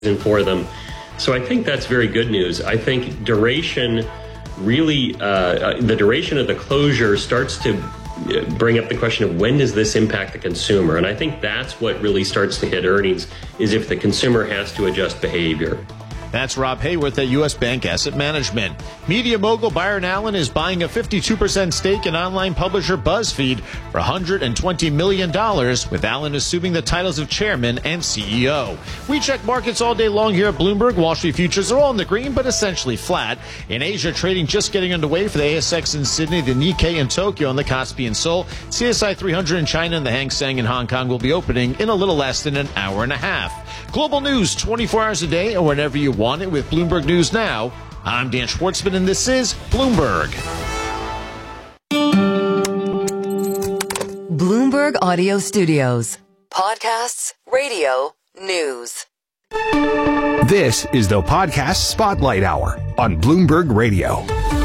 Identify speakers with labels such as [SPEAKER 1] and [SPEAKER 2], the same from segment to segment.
[SPEAKER 1] for them. So I think that's very good news. I think duration really, the duration of the closure starts to bring up the question of when does this impact the consumer? And I think that's what really starts to hit earnings, is if the consumer has to adjust behavior.
[SPEAKER 2] That's Rob Hayworth at U.S. Bank Asset Management. Media mogul Byron Allen is buying a 52% stake in online publisher BuzzFeed for $120 million, with Allen assuming the titles of chairman and CEO. We check markets all day long here at Bloomberg. Wall Street futures are all in the green, but essentially flat. In Asia, trading just getting underway for the ASX in Sydney, the Nikkei in Tokyo, and the Kospi in Seoul. CSI 300 in China and the Hang Seng in Hong Kong will be opening in a little less than an hour and a half. Global news 24 hours a day or whenever you want it with Bloomberg News Now. I'm Dan Schwartzman, and this is Bloomberg.
[SPEAKER 3] Bloomberg Audio Studios. Podcasts, radio, news.
[SPEAKER 4] This is the Podcast Spotlight Hour on Bloomberg Radio.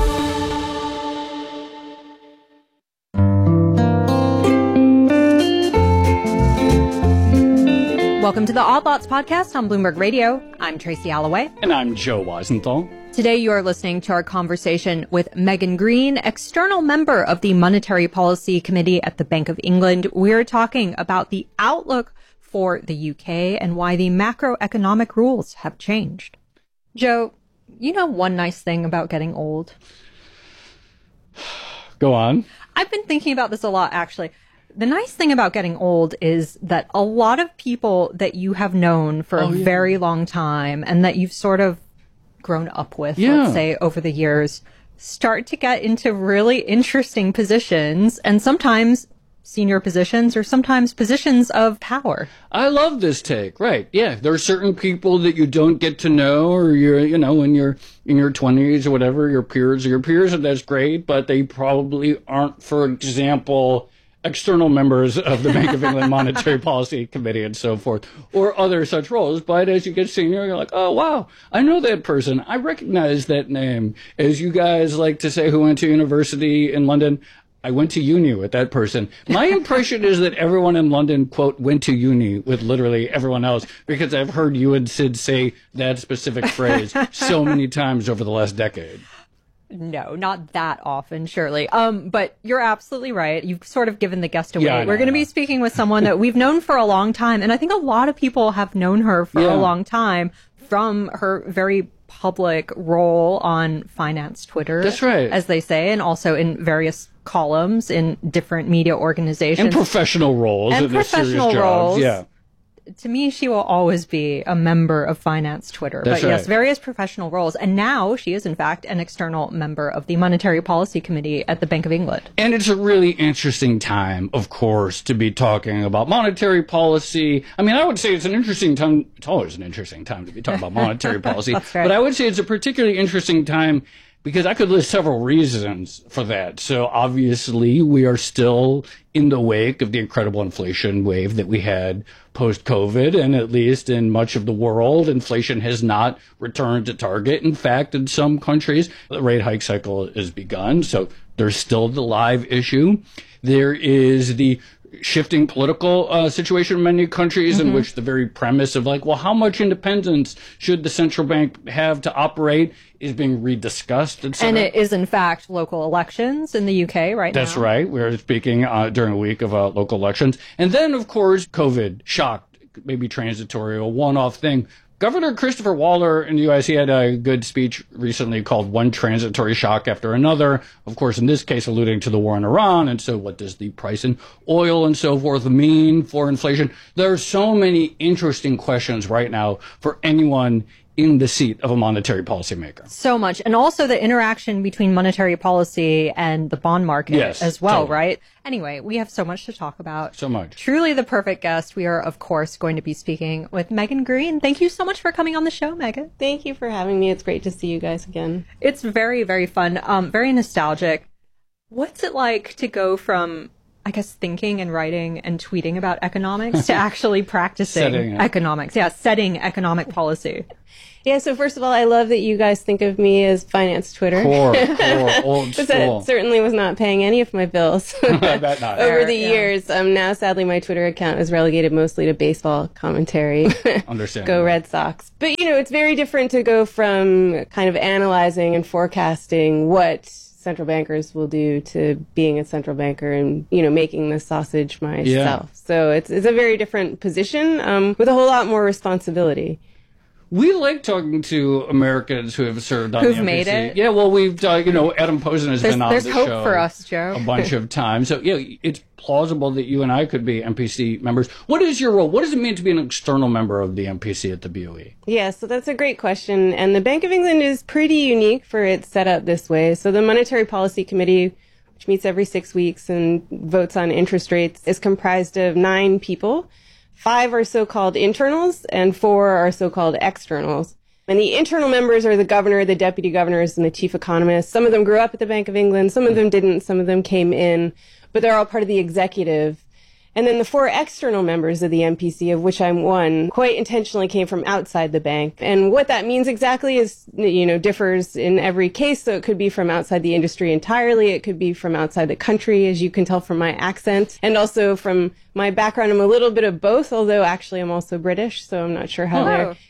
[SPEAKER 5] Welcome to the Odd Lots podcast on Bloomberg Radio. I'm Tracy Alloway.
[SPEAKER 6] And I'm Joe Weisenthal.
[SPEAKER 5] Today you are listening to our conversation with Megan Greene, external member of the Monetary Policy Committee at the Bank of England. We're talking about the outlook for the UK and why the macroeconomic rules have changed. Joe, you know one nice thing about getting old?
[SPEAKER 6] Go on.
[SPEAKER 5] I've been thinking about this a lot, actually. The nice thing about getting old is that a lot of people that you have known for a very long time and that you've sort of grown up with, let's say, over the years, start to get into really interesting positions, and sometimes senior positions or sometimes positions of power.
[SPEAKER 6] I love this take. Right. Yeah. There are certain people that you don't get to know, or when you're in your 20s or whatever, your peers, and that's great, but they probably aren't, for example, external members of the Bank of England Monetary Policy Committee and so forth, or other such roles. But as you get senior, you're like, oh, wow, I know that person. I recognize that name. As you guys like to say who went to university in London, I went to uni with that person. My impression is that everyone in London, quote, went to uni with literally everyone else, because I've heard you and Sid say that specific phrase so many times over the last decade.
[SPEAKER 5] No, not that often, surely. But you're absolutely right. You've sort of given the guest away.
[SPEAKER 6] Yeah,
[SPEAKER 5] We're going to be speaking with someone that we've known for a long time. And I think a lot of people have known her for a long time from her very public role on finance Twitter.
[SPEAKER 6] That's right.
[SPEAKER 5] As they say, and also in various columns in different media organizations.
[SPEAKER 6] And professional roles.
[SPEAKER 5] And professional roles.
[SPEAKER 6] Yeah.
[SPEAKER 5] To me, she will always be a member of finance Twitter.
[SPEAKER 6] That's
[SPEAKER 5] but yes,
[SPEAKER 6] right.
[SPEAKER 5] various professional roles. And now she is, in fact, an external member of the Monetary Policy Committee at the Bank of England.
[SPEAKER 6] And it's a really interesting time, of course, to be talking about monetary policy. I mean, I would say it's an interesting time. It's always an interesting time to be talking about monetary policy.
[SPEAKER 5] That's right.
[SPEAKER 6] But I would say it's a particularly interesting time because I could list several reasons for that. So obviously, we are still in the wake of the incredible inflation wave that we had post-COVID, and at least in much of the world, inflation has not returned to target. In fact, in some countries, the rate hike cycle has begun. So there's still the live issue. There is the shifting political situation in many countries in which the very premise of like, well, how much independence should the central bank have to operate is being rediscussed.
[SPEAKER 5] And it is, in fact, local elections in the UK right now.
[SPEAKER 6] That's right. We're speaking during a week of local elections. And then, of course, COVID shocked, maybe transitory, a one-off thing. Governor Christopher Waller in the U.S., he had a good speech recently called One Transitory Shock After Another. Of course, in this case, alluding to the war in Iran. And so what does the price in oil and so forth mean for inflation? There are so many interesting questions right now for anyone in the seat of a monetary policymaker.
[SPEAKER 5] So much. And also the interaction between monetary policy and the bond market as well,
[SPEAKER 6] totally.
[SPEAKER 5] Right? Anyway, we have so much to talk about.
[SPEAKER 6] So much.
[SPEAKER 5] Truly the perfect guest. We are, of course, going to be speaking with Megan Greene. Thank you so much for coming on the show, Megan.
[SPEAKER 7] Thank you for having me. It's great to see you guys again.
[SPEAKER 5] It's very, very fun. Very nostalgic. What's it like to go from I guess, thinking and writing and tweeting about economics to actually practicing economics. Yeah, setting economic policy.
[SPEAKER 7] Yeah, so first of all, I love that you guys think of me as finance Twitter.
[SPEAKER 6] Core, old school.
[SPEAKER 7] That certainly was not paying any of my bills over the years. Now, sadly, my Twitter account is relegated mostly to baseball commentary.
[SPEAKER 6] Understand.
[SPEAKER 7] Go Red Sox. But, it's very different to go from kind of analyzing and forecasting what central bankers will do to being a central banker and, making the sausage myself. Yeah. So it's a very different position with a whole lot more responsibility.
[SPEAKER 6] We like talking to Americans who have served on the MPC.
[SPEAKER 5] Who've made it.
[SPEAKER 6] Yeah, well, we've, Adam Posen has been on the show.
[SPEAKER 5] There's hope for us, Joe.
[SPEAKER 6] A bunch of times. So, it's plausible that you and I could be MPC members. What is your role? What does it mean to be an external member of the MPC at the BOE?
[SPEAKER 7] Yeah, so that's a great question. And the Bank of England is pretty unique for its setup this way. So the Monetary Policy Committee, which meets every 6 weeks and votes on interest rates, is comprised of 9 people. 5 are so-called internals and 4 are so-called externals. And the internal members are the governor, the deputy governors, and the chief economist. Some of them grew up at the Bank of England, some of them didn't, some of them came in, but they're all part of the executive. And then the 4 external members of the MPC, of which I'm one, quite intentionally came from outside the bank. And what that means exactly is, differs in every case. So it could be from outside the industry entirely. It could be from outside the country, as you can tell from my accent. And also from my background, I'm a little bit of both, although actually I'm also British. So I'm not sure how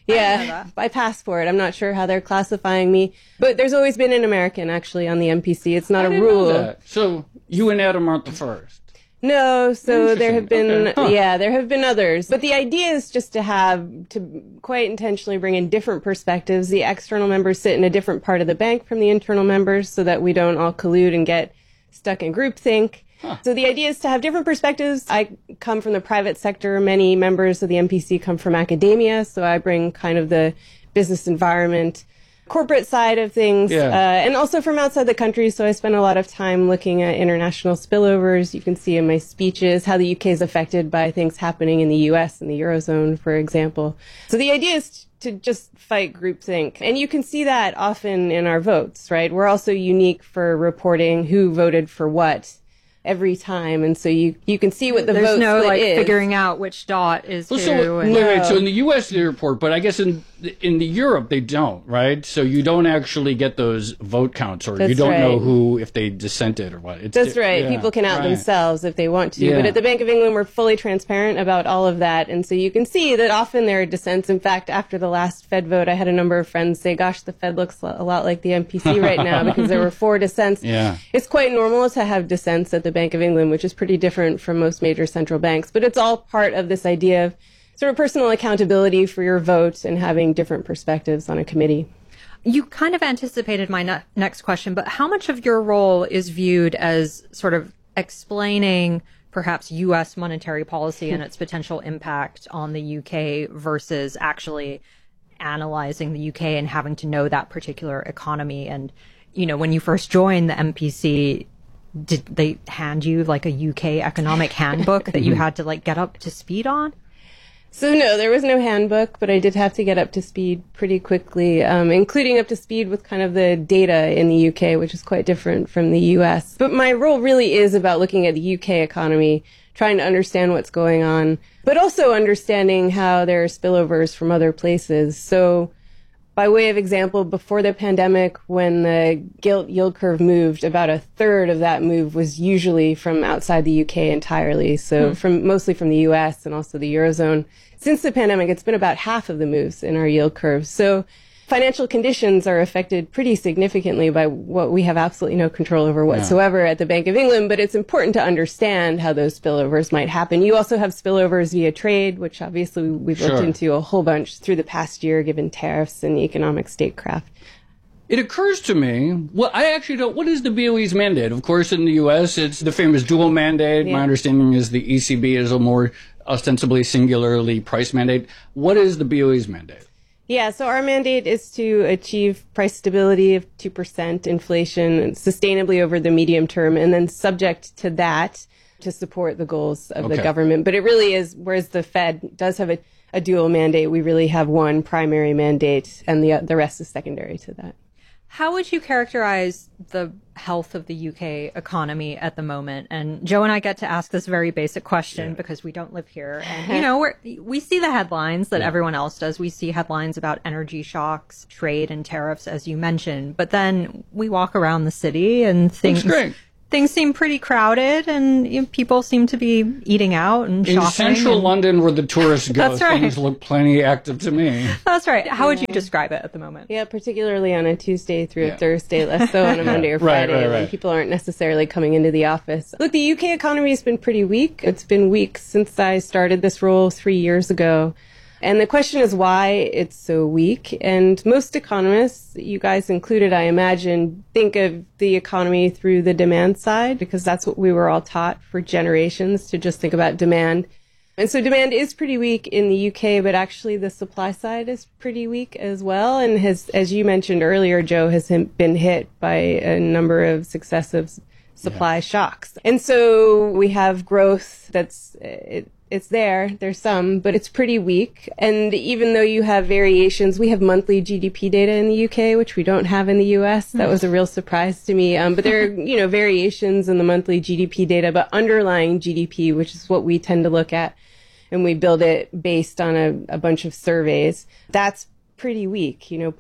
[SPEAKER 7] by passport, I'm not sure how they're classifying me. But there's always been an American actually on the MPC. It's not a rule.
[SPEAKER 6] So you and Adam aren't the first.
[SPEAKER 7] No, so there have been, there have been others. But the idea is just to quite intentionally bring in different perspectives. The external members sit in a different part of the bank from the internal members so that we don't all collude and get stuck in groupthink. So the idea is to have different perspectives. I come from the private sector. Many members of the MPC come from academia. So I bring kind of the business environment, corporate side of things, and also from outside the country. So I spend a lot of time looking at international spillovers. You can see in my speeches how the UK is affected by things happening in the US and the Eurozone, for example. So the idea is to just fight groupthink. And you can see that often in our votes, right? We're also unique for reporting who voted for what every time, and so you can see what the vote split is.
[SPEAKER 5] There's no figuring out which dot is who.
[SPEAKER 6] So in the U.S. they report, but I guess in the Europe they don't, right? So you don't actually get those vote counts, or you don't know who, if they dissented or what.
[SPEAKER 7] That's right. Yeah, people can out themselves if they want to, but at the Bank of England we're fully transparent about all of that, and so you can see that often there are dissents. In fact, after the last Fed vote, I had a number of friends say, "Gosh, the Fed looks a lot like the MPC right now," because there were 4 dissents.
[SPEAKER 6] Yeah.
[SPEAKER 7] It's quite normal to have dissents at the Bank of England, which is pretty different from most major central banks, but it's all part of this idea of sort of personal accountability for your vote and having different perspectives on a committee.
[SPEAKER 5] You kind of anticipated my next question, but how much of your role is viewed as sort of explaining perhaps U.S. monetary policy and its potential impact on the UK versus actually analyzing the UK and having to know that particular economy? And, when you first joined the MPC, did they hand you like a UK economic handbook that you had to get up to speed on?
[SPEAKER 7] So no, there was no handbook, but I did have to get up to speed pretty quickly, including up to speed with kind of the data in the UK, which is quite different from the US. But my role really is about looking at the UK economy, trying to understand what's going on, but also understanding how there are spillovers from other places. So by way of example, before the pandemic, when the gilt yield curve moved, about a third of that move was usually from outside the UK entirely. So mostly from the US and also the Eurozone. Since the pandemic, it's been about half of the moves in our yield curve. So financial conditions are affected pretty significantly by what we have absolutely no control over whatsoever at the Bank of England, but it's important to understand how those spillovers might happen. You also have spillovers via trade, which obviously we've looked into a whole bunch through the past year, given tariffs and economic statecraft.
[SPEAKER 6] It occurs to me, well, I actually don't, what is the BOE's mandate? Of course, in the U.S., it's the famous dual mandate. My understanding is the ECB is a more ostensibly singularly price mandate. What is the BOE's mandate?
[SPEAKER 7] Yeah, so our mandate is to achieve price stability of 2% inflation sustainably over the medium term, and then subject to that to support the goals of the government. But it really is, whereas the Fed does have a dual mandate, we really have one primary mandate, and the rest is secondary to that.
[SPEAKER 5] How would you characterize the health of the UK economy at the moment? And Joe and I get to ask this very basic question because we don't live here. And, we see the headlines that everyone else does. We see headlines about energy shocks, trade and tariffs, as you mentioned. But then we walk around the city and things seem pretty crowded, and people seem to be eating out and shopping.
[SPEAKER 6] In central London, where the tourists go, things look plenty active to me.
[SPEAKER 5] That's right. How would you describe it at the moment?
[SPEAKER 7] Yeah, particularly on a Tuesday through a Thursday, less so on a Monday or Friday when people aren't necessarily coming into the office. Look, the UK economy has been pretty weak. It's been weak since I started this role 3 years ago. And the question is why it's so weak. And most economists, you guys included, I imagine, think of the economy through the demand side, because that's what we were all taught for generations, to just think about demand. And so demand is pretty weak in the UK, but actually the supply side is pretty weak as well. And has, as you mentioned earlier, Joe, has been hit by a number of successive supply shocks. And so we have growth that's... It's there's some, but it's pretty weak. And even though you have variations, we have monthly GDP data in the UK, which we don't have in the US. That was a real surprise to me. But there are, variations in the monthly GDP data, but underlying GDP, which is what we tend to look at, and we build it based on a bunch of surveys. That's pretty weak,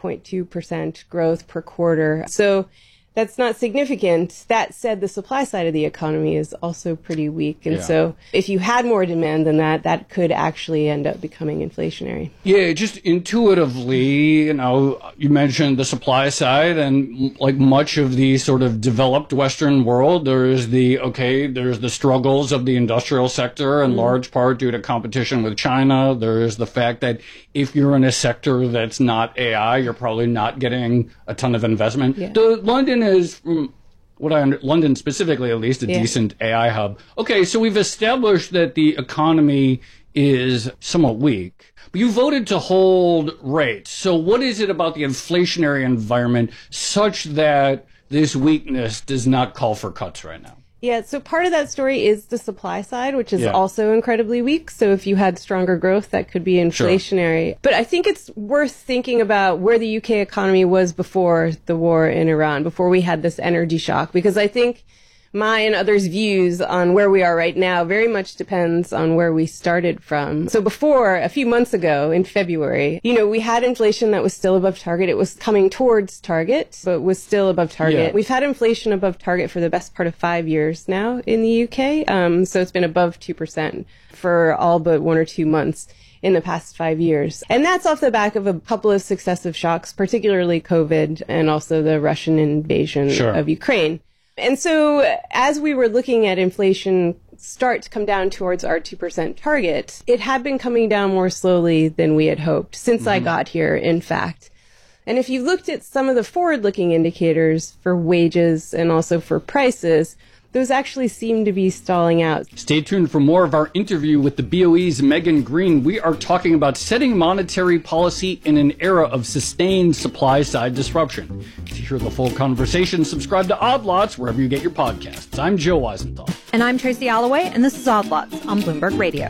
[SPEAKER 7] 0.2% growth per quarter. So that's not significant. That said, the supply side of the economy is also pretty weak. And so if you had more demand than that, that could actually end up becoming inflationary. Yeah,
[SPEAKER 6] just intuitively, you mentioned the supply side, and like much of the sort of developed Western world, there's the struggles of the industrial sector in large part due to competition with China. There is the fact that if you're in a sector that's not AI, you're probably not getting a ton of investment. Yeah. London is, from what London specifically at least, a decent AI hub. Okay, so we've established that the economy is somewhat weak, but you voted to hold rates. So what is it about the inflationary environment such that this weakness does not call for cuts right now? Yeah, so part of that story is the supply side, which is also incredibly weak. So if you had stronger growth, that could be inflationary. Sure. But I think it's worth thinking about where the UK economy was before the war in Iran, before we had this energy shock, because I think my and others' views on where we are right now very much depends on where we started from. So before, a few months ago in February, we had inflation that was still above target. It was coming towards target, but was still above target. Yeah. We've had inflation above target for the best part of 5 years now in the UK. So it's been above 2% for all but 1 or 2 months in the past 5 years. And that's off the back of a couple of successive shocks, particularly COVID and also the Russian invasion of Ukraine. And so as we were looking at inflation start to come down towards our 2% target, it had been coming down more slowly than we had hoped since I got here, in fact. And if you looked at some of the forward-looking indicators for wages and also for prices, those actually seem to be stalling out. Stay tuned for more of our interview with the BOE's Megan Green. We are talking about setting monetary policy in an era of sustained supply-side disruption. To hear the full conversation, subscribe to Odd Lots wherever you get your podcasts. I'm Joe Weisenthal.
[SPEAKER 5] And I'm Tracy Alloway, and this is Odd Lots on Bloomberg Radio.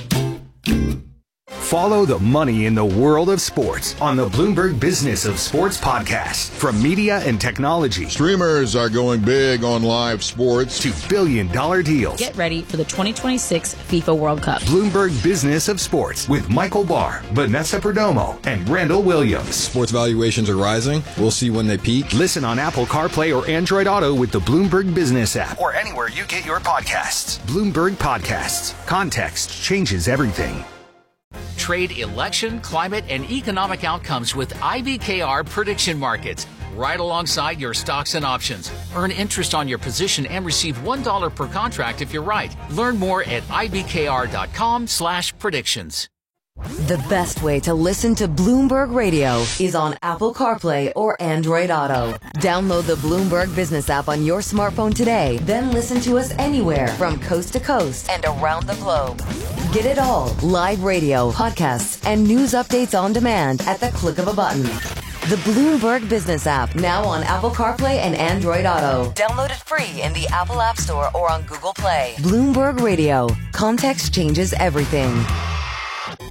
[SPEAKER 4] Follow the money in the world of sports on the Bloomberg Business of Sports podcast. From media and technology,
[SPEAKER 8] streamers are going big on live sports,
[SPEAKER 4] to billion-dollar deals.
[SPEAKER 9] Get ready for the 2026 FIFA World Cup.
[SPEAKER 4] Bloomberg Business of Sports with Michael Barr, Vanessa Perdomo, and Randall Williams.
[SPEAKER 8] Sports valuations are rising. We'll see when they peak.
[SPEAKER 4] Listen on Apple CarPlay or Android Auto with the Bloomberg Business app, or anywhere you get your podcasts. Bloomberg Podcasts. Context changes everything.
[SPEAKER 10] Trade election, climate, and economic outcomes with IBKR Prediction Markets. Right alongside your stocks and options. Earn interest on your position and receive $1 per contract if you're right. Learn more at ibkr.com/predictions.
[SPEAKER 3] The best way to listen to Bloomberg Radio is on Apple CarPlay or Android Auto. Download the Bloomberg Business app on your smartphone today, then listen to us anywhere from coast to coast and around the globe. Get it all, live radio, podcasts, and news updates on demand at the click of a button. The Bloomberg Business app, now on Apple CarPlay and Android Auto. Download it free in the Apple App Store or on Google Play. Bloomberg Radio. Context changes everything.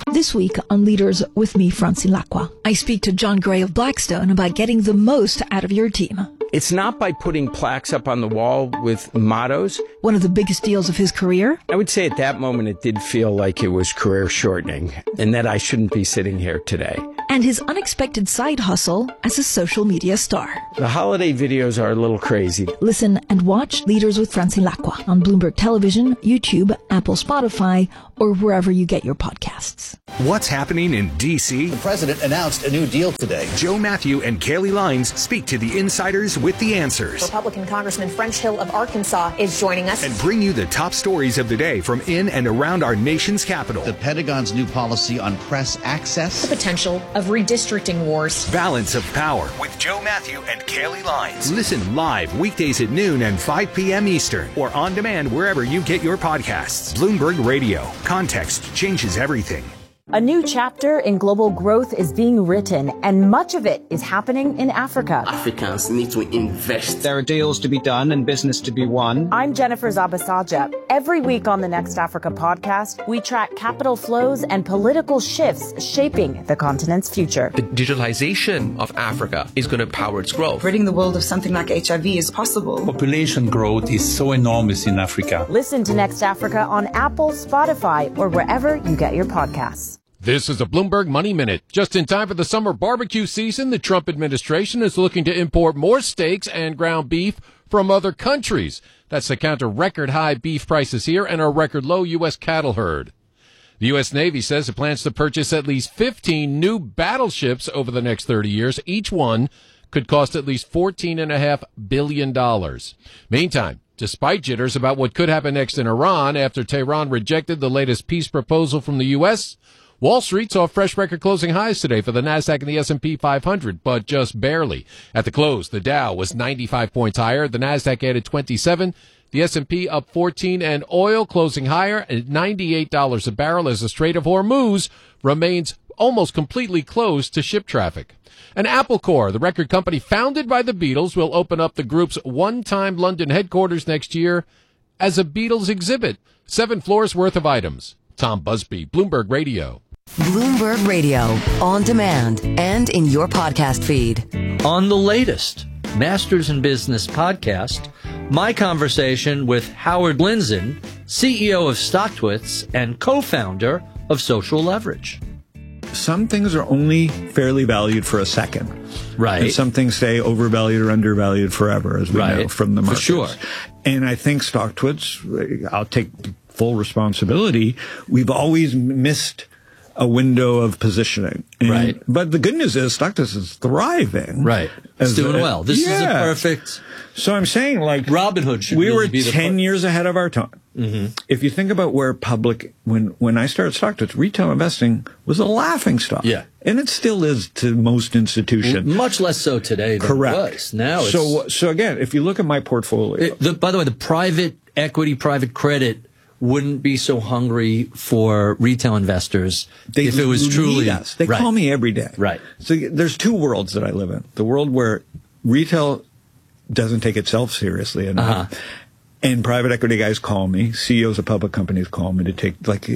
[SPEAKER 11] This week on Leaders with me, Francine Lacqua, I speak to John Gray of Blackstone about getting the most out of your team.
[SPEAKER 12] It's not by putting plaques up on the wall with mottos.
[SPEAKER 11] One of the biggest deals of his career?
[SPEAKER 12] I would say at that moment it did feel like it was career shortening and that I shouldn't be sitting here today.
[SPEAKER 11] And his unexpected side hustle as a social media star.
[SPEAKER 12] The holiday videos are a little crazy.
[SPEAKER 11] Listen and watch Leaders with Francine Lacqua on Bloomberg Television, YouTube, Apple, Spotify, or wherever you get your podcasts.
[SPEAKER 4] What's happening in D.C.?
[SPEAKER 13] The president announced a new deal today.
[SPEAKER 4] Joe Matthew and Kaylee Lines speak to the insiders with the answers.
[SPEAKER 14] Republican Congressman French Hill of Arkansas is joining us.
[SPEAKER 4] And bring you the top stories of the day from in and around our nation's capital.
[SPEAKER 13] The Pentagon's new policy on press access.
[SPEAKER 9] The potential of redistricting wars.
[SPEAKER 4] Balance of Power with Joe Matthew and Kaylee Lines. Listen live weekdays at noon and 5 p.m. Eastern or on demand wherever you get your podcasts. Bloomberg Radio. Context changes everything.
[SPEAKER 15] A new chapter in global growth is being written, and much of it is happening in Africa.
[SPEAKER 16] Africans need to invest.
[SPEAKER 17] There are deals to be done and business to be won.
[SPEAKER 15] I'm Jennifer Zabasaja. Every week on the Next Africa podcast, we track capital flows and political shifts shaping the continent's future.
[SPEAKER 18] The digitalization of Africa is going to power its growth.
[SPEAKER 19] Ridding the world of something like HIV is possible.
[SPEAKER 20] Population growth is so enormous in Africa.
[SPEAKER 15] Listen to Next Africa on Apple, Spotify, or wherever you get your podcasts.
[SPEAKER 21] This is a Bloomberg Money Minute. Just in time for the summer barbecue season, the Trump administration is looking to import more steaks and ground beef from other countries. That's to counter record high beef prices here and a record low U.S. cattle herd. The U.S. Navy says it plans to purchase at least 15 new battleships over the next 30 years. Each one could cost at least $14.5 billion. Meantime, despite jitters about what could happen next in Iran after Tehran rejected the latest peace proposal from the U.S., Wall Street saw fresh record closing highs today for the Nasdaq and the S&P 500, but just barely. At the close, the Dow was 95 points higher. The Nasdaq added 27. The S&P up 14, and oil closing higher at $98 a barrel as the Strait of Hormuz remains almost completely closed to ship traffic. And Apple Corps, the record company founded by the Beatles, will open up the group's one-time London headquarters next year as a Beatles exhibit. 7 floors worth of items. Tom Busby, Bloomberg Radio.
[SPEAKER 3] Bloomberg Radio, on demand and in your podcast feed.
[SPEAKER 22] On the latest Masters in Business podcast, my conversation with Howard Lindzen, CEO of StockTwits and co-founder of Social Leverage.
[SPEAKER 23] Some things are only fairly valued for a second.
[SPEAKER 22] Right.
[SPEAKER 23] And some things stay overvalued or undervalued forever, as we know from the markets.
[SPEAKER 22] For sure.
[SPEAKER 23] And I think StockTwits, I'll take full responsibility, we've always missed a window of positioning. And, but the good news is StockTwits is thriving.
[SPEAKER 22] Right. It's doing well. This is a perfect...
[SPEAKER 23] So I'm saying, like...
[SPEAKER 22] Robinhood should
[SPEAKER 23] we
[SPEAKER 22] really
[SPEAKER 23] were
[SPEAKER 22] be the
[SPEAKER 23] 10 years ahead of our time.
[SPEAKER 22] Mm-hmm.
[SPEAKER 23] If you think about where public... When I started StockTwits, retail investing was a laughing stock.
[SPEAKER 22] Yeah.
[SPEAKER 23] And it still is to most institutions.
[SPEAKER 22] Much less so today than
[SPEAKER 23] Correct.
[SPEAKER 22] it was. Now it's...
[SPEAKER 23] So again, if you look at my portfolio...
[SPEAKER 22] by the way, the private equity, private credit wouldn't be so hungry for retail investors if it was truly
[SPEAKER 23] us. They call me every day.
[SPEAKER 22] Right.
[SPEAKER 23] So there's two worlds that I live in. The world where retail doesn't take itself seriously enough. And private equity guys call me, CEOs of public companies call me to take,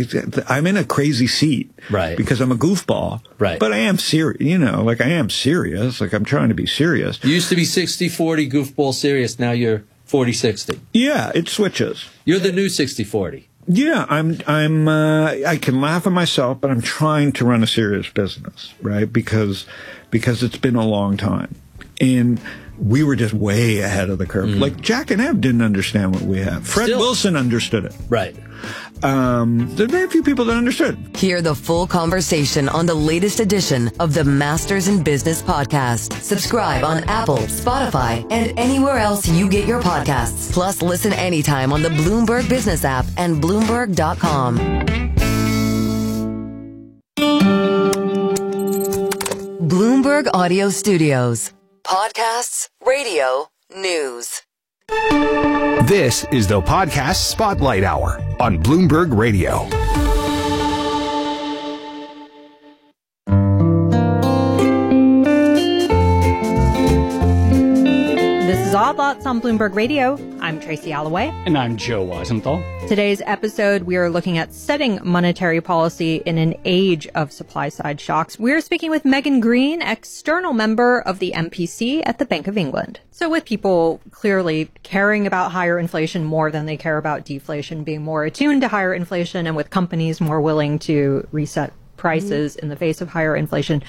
[SPEAKER 23] I'm in a crazy seat.
[SPEAKER 22] Right.
[SPEAKER 23] Because I'm a goofball.
[SPEAKER 22] Right.
[SPEAKER 23] But I am serious, I am serious. I'm trying to be serious.
[SPEAKER 22] You used to be 60-40 goofball serious. Now you're 40-60.
[SPEAKER 23] Yeah, it switches.
[SPEAKER 22] You're the new 60-40.
[SPEAKER 23] Yeah, I can laugh at myself, but I'm trying to run a serious business, right? Because it's been a long time. And we were just way ahead of the curve. Like Jack and Ev didn't understand what we have. Fred Wilson understood it.
[SPEAKER 22] Right.
[SPEAKER 23] There are very few people that understood.
[SPEAKER 3] Hear the full conversation on the latest edition of the Masters in Business podcast. Subscribe on Apple, Spotify, and anywhere else you get your podcasts. Plus, listen anytime on the Bloomberg Business app and Bloomberg.com. Bloomberg Audio Studios. Podcasts, radio, news.
[SPEAKER 4] This is the Podcast Spotlight Hour on Bloomberg Radio.
[SPEAKER 5] This is Odd Thoughts on Bloomberg Radio. I'm Tracy Alloway.
[SPEAKER 6] And I'm Joe Weisenthal.
[SPEAKER 5] Today's episode, we are looking at setting monetary policy in an age of supply-side shocks. We're speaking with Megan Green, external member of the MPC at the Bank of England. So with people clearly caring about higher inflation more than they care about deflation, being more attuned to higher inflation, and with companies more willing to reset prices in the face of higher inflation,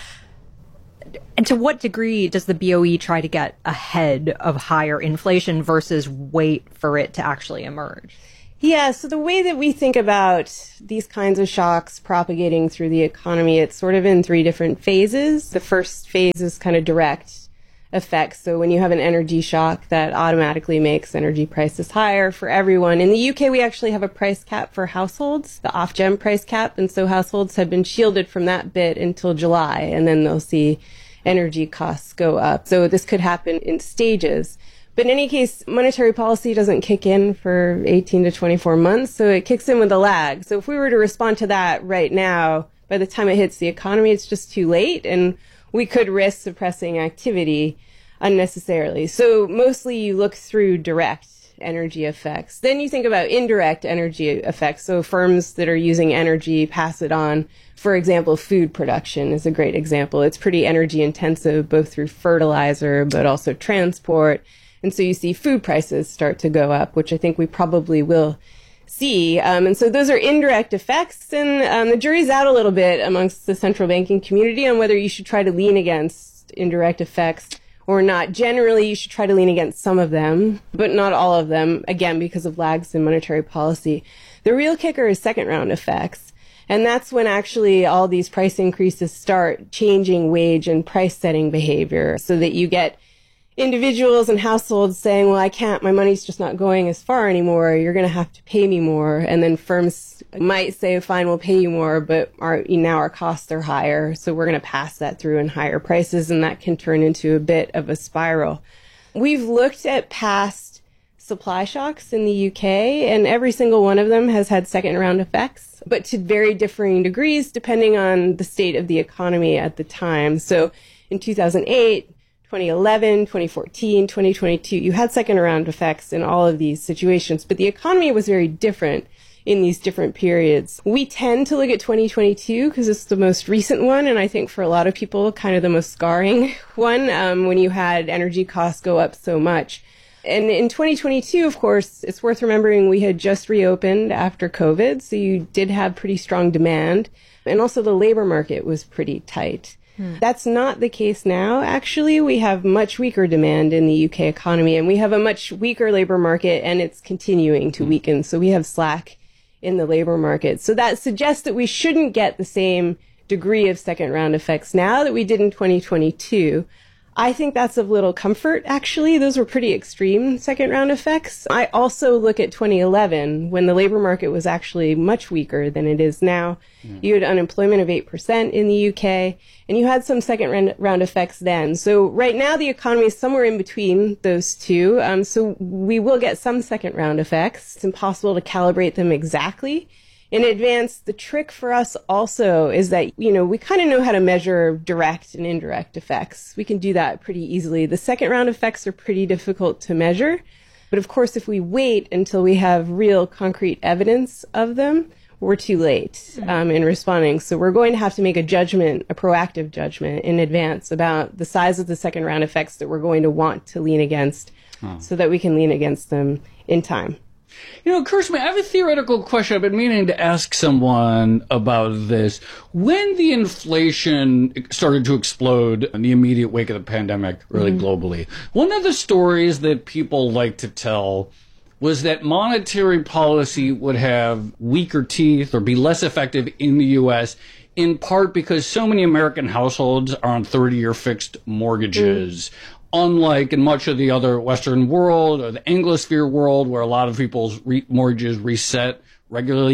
[SPEAKER 5] and to what degree does the BOE try to get ahead of higher inflation versus wait for it to actually emerge?
[SPEAKER 1] Yeah, so the way that we think about these kinds of shocks propagating through the economy, it's sort of in three different phases. The first phase is kind of direct effects. So when you have an energy shock, that automatically makes energy prices higher for everyone. In the UK, we actually have a price cap for households, the Ofgem price cap. And so households have been shielded from that bit until July, and then they'll see energy costs go up. So this could happen in stages. But in any case, monetary policy doesn't kick in for 18 to 24 months. So it kicks in with a lag. So if we were to respond to that right now, by the time it hits the economy, it's just too late. And we could risk suppressing activity unnecessarily. So mostly you look through direct energy effects. Then you think about indirect energy effects. So firms that are using energy pass it on. For example, food production is a great example. It's pretty energy intensive, both through fertilizer, but also transport. And so you see food prices start to go up, which I think we probably will see. And so those are indirect effects. And the jury's out a little bit amongst the central banking community on whether you should try to lean against indirect effects or not. Generally, you should try to lean against some of them, but not all of them, again, because of lags in monetary policy. The real kicker is second round effects. And that's when actually all these price increases start changing wage and price setting behavior, so that you get individuals and households saying, well, I can't, my money's just not going as far anymore. You're going to have to pay me more. And then firms might say, fine, we'll pay you more, but now our costs are higher. So we're going to pass that through in higher prices. And that can turn into a bit of a spiral. We've looked at past supply shocks in the UK, and every single one of them has had second round effects, but to very differing degrees depending on the state of the economy at the time. So in 2008, 2011, 2014, 2022, you had second round effects in all of these situations, but the economy was very different in these different periods. We tend to look at 2022 because it's the most recent one, and I think for a lot of people, kind of the most scarring one, when you had energy costs go up so much. And in 2022, of course, it's worth remembering we had just reopened after COVID, so you did have pretty strong demand, and also the labor market was pretty tight. That's not the case now. Actually, we have much weaker demand in the UK economy, and we have a much weaker labor market, and it's continuing to weaken. So we have slack in the labor market. So that suggests that we shouldn't get the same degree of second round effects now that we did in 2022. I think that's of little comfort, actually. Those were pretty extreme second round effects. I also look at 2011, when the labor market was actually much weaker than it is now. You had unemployment of 8% in the UK, and you had some second round effects then. So right now, the economy is somewhere in between those two. So we will get some second round effects. It's impossible to calibrate them exactly in advance. The trick for us also is that, we kind of know how to measure direct and indirect effects. We can do that pretty easily. The second round effects are pretty difficult to measure. But of course, if we wait until we have real concrete evidence of them, we're too late in responding. So we're going to have to make a judgment, a proactive judgment in advance about the size of the second round effects that we're going to want to lean against so that we can lean against them in time.
[SPEAKER 6] It occurs to me, I have a theoretical question I've been meaning to ask someone about this. When the inflation started to explode in the immediate wake of the pandemic, really globally, one of the stories that people like to tell was that monetary policy would have weaker teeth or be less effective in the U.S., in part because so many American households are on 30-year fixed mortgages. Unlike in much of the other Western world or the Anglosphere world, where a lot of people's mortgages reset regularly,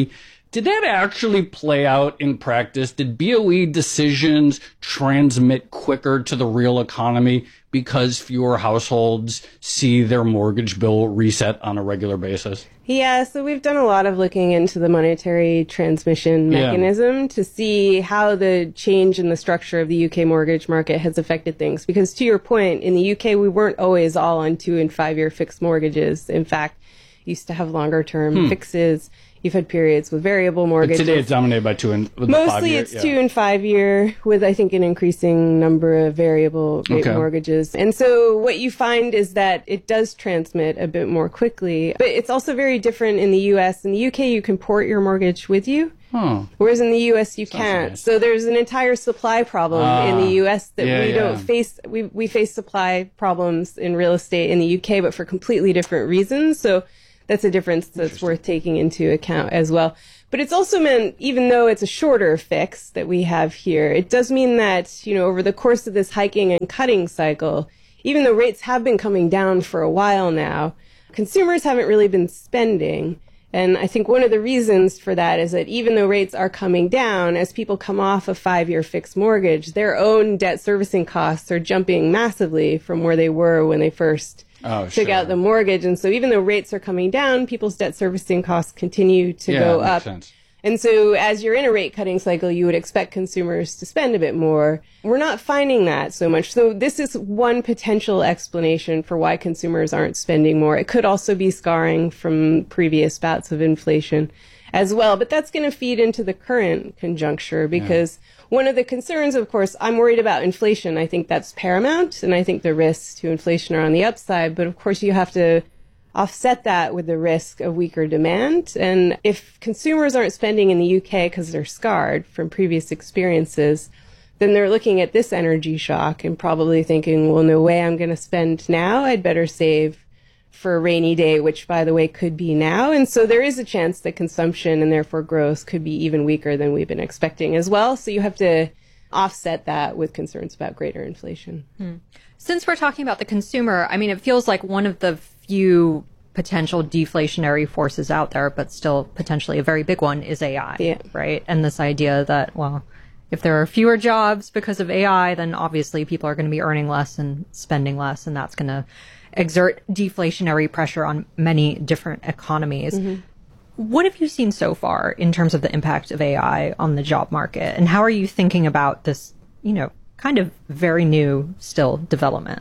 [SPEAKER 6] Did that actually play out in practice? Did BOE decisions transmit quicker to the real economy because fewer households see their mortgage bill reset on a regular basis?
[SPEAKER 1] Yeah, so we've done a lot of looking into the monetary transmission mechanism to see how the change in the structure of the UK mortgage market has affected things. Because to your point, in the UK, we weren't always all on 2- and 5-year fixed mortgages. In fact, used to have longer term fixes. You've had periods with variable mortgages.
[SPEAKER 6] But today it's dominated by 2 and 5
[SPEAKER 1] Mostly
[SPEAKER 6] year.
[SPEAKER 1] it's 2 and 5 year with, I think, an increasing number of variable rate mortgages. And so what you find is that it does transmit a bit more quickly. But it's also very different in the US. In the UK, you can port your mortgage with you. Whereas in the U.S. you can't. Nice. So there's an entire supply problem in the U.S. that we don't face. We face supply problems in real estate in the U.K., but for completely different reasons. So that's a difference that's worth taking into account as well. But it's also meant, even though it's a shorter fix that we have here, it does mean that, you know, over the course of this hiking and cutting cycle, even though rates have been coming down for a while now, consumers haven't really been spending. And I think one of the reasons for that is that even though rates are coming down, as people come off a 5-year fixed mortgage, their own debt servicing costs are jumping massively from where they were when they first took out the mortgage. And so even though rates are coming down, people's debt servicing costs continue to go up.
[SPEAKER 6] Sense.
[SPEAKER 1] And so as you're in a rate cutting cycle, you would expect consumers to spend a bit more. We're not finding that so much. So this is one potential explanation for why consumers aren't spending more. It could also be scarring from previous bouts of inflation as well. But that's going to feed into the current conjuncture because one of the concerns, of course, I'm worried about inflation. I think that's paramount. And I think the risks to inflation are on the upside. But of course, you have to offset that with the risk of weaker demand. And if consumers aren't spending in the UK because they're scarred from previous experiences, then they're looking at this energy shock and probably thinking, well, no way I'm going to spend now. I'd better save for a rainy day, which, by the way, could be now. And so there is a chance that consumption and therefore growth could be even weaker than we've been expecting as well. So you have to offset that with concerns about greater inflation.
[SPEAKER 5] Since we're talking about the consumer, I mean, it feels like one of the few potential deflationary forces out there, but still potentially a very big one, is AI, right? And this idea that, well, if there are fewer jobs because of AI, then obviously people are going to be earning less and spending less, and that's going to exert deflationary pressure on many different economies. What have you seen so far in terms of the impact of AI on the job market? And how are you thinking about this, you know, kind of very new still development?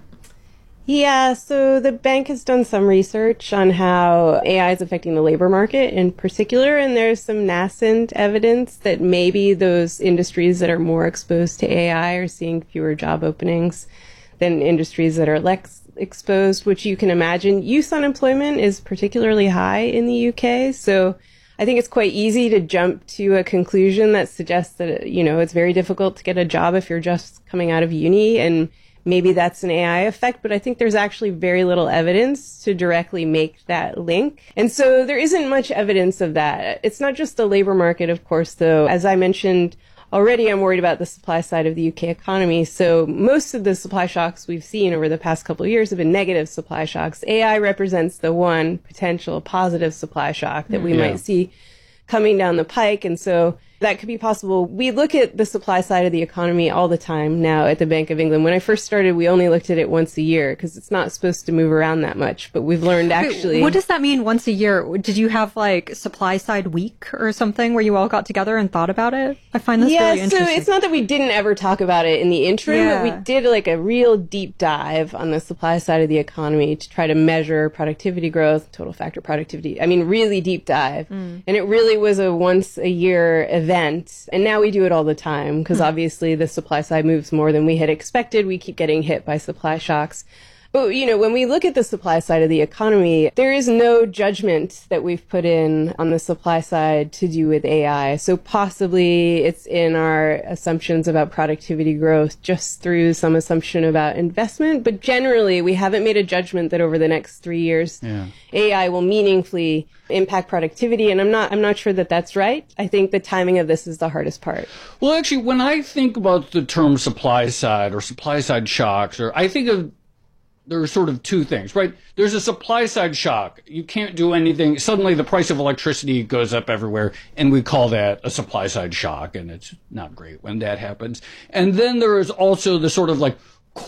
[SPEAKER 1] Yeah, so the bank has done some research on how AI is affecting the labor market in particular, and there's some nascent evidence that maybe those industries that are more exposed to AI are seeing fewer job openings than industries that are less exposed, which you can imagine. Youth unemployment is particularly high in the UK, so I think it's quite easy to jump to a conclusion that suggests that, you know, it's very difficult to get a job if you're just coming out of uni, and maybe that's an AI effect, but I think there's actually very little evidence to directly make that link. And so there isn't much evidence of that. It's not just the labor market, of course, though. As I mentioned already, I'm worried about the supply side of the UK economy. So most of the supply shocks we've seen over the past couple of years have been negative supply shocks. AI represents the one potential positive supply shock that we might see coming down the pike. And so that could be possible. We look at the supply side of the economy all the time now at the Bank of England. When I first started, we only looked at it once a year because it's not supposed to move around that much. But we've learned actually...
[SPEAKER 5] What does that mean, once a year? Did you have like supply side week or something where you all got together and thought about it? I find this really interesting.
[SPEAKER 1] So it's not that we didn't ever talk about it in the interim, but we did like a real deep dive on the supply side of the economy to try to measure productivity growth, total factor productivity. I mean, really deep dive. And it really was a once a year event. And now we do it all the time because obviously the supply side moves more than we had expected. We keep getting hit by supply shocks. But, you know, when we look at the supply side of the economy, there is no judgment that we've put in on the supply side to do with AI. So possibly it's in our assumptions about productivity growth just through some assumption about investment. But generally, we haven't made a judgment that over the next 3 years, AI will meaningfully impact productivity. And I'm not sure that that's right. I think the timing of this is the hardest part.
[SPEAKER 6] Well, actually, when I think about the term supply side or supply side shocks, or I think of there are sort of two things, right? There's a supply side shock. You can't do anything. Suddenly the price of electricity goes up everywhere, and we call that a supply side shock, and it's not great when that happens. And then there is also the sort of like